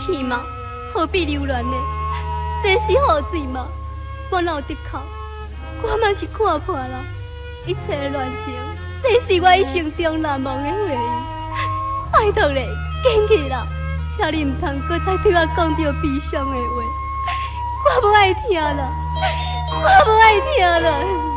去嘛，何必留恋呢？这是雨水嘛，我哪有得哭？我嘛是看破了，一切的恋情，这是我一生中难忘的回忆。拜托咧，坚持啦，请你唔通搁再对我讲着悲伤的话，我不爱听啦，我不爱听啦。